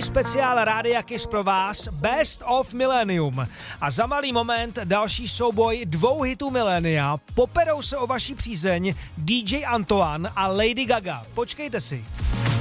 speciál Rádia Kiss pro vás Best of Millennium. A za malý moment další souboj 2 hitů milénia. Poperou se o vaši přízeň DJ Antoine a Lady Gaga. Počkejte si.